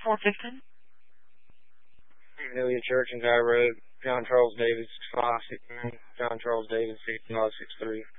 415? Amelia Church and Guy Road, John Charles Davis, 6569, John Charles Davis, 6563.